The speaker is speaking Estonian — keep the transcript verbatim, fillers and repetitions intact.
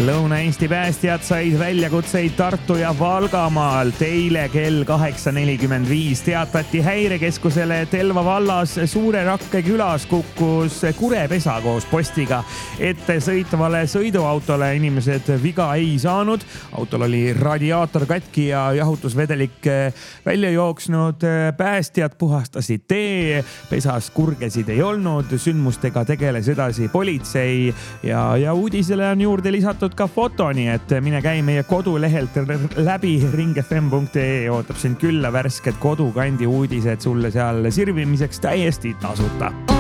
Lõuna-Eesti päästjad said väljakutseid Tartu ja Valgamaal. Teile kell kaheksa nelikümmend viis teatati häirekeskusele, et Elva vallas Suure Rakke külas kukkus kurepesa koos postiga. Ette sõitvale sõiduautole inimesed viga ei saanud. Autol oli radiaator katki ja jahutusvedelik välja jooksnud. Päästjad puhastasid tee, pesas kurgesid ei olnud. Sündmustega tegeles edasi politsei ja, ja uudisele on juurde lisatud ka foto, nii et mine käi meie kodulehelt läbi ring f m punkt e e. Ootab sind külla värsked kodukandi uudised sulle seal sirvimiseks täiesti tasuta.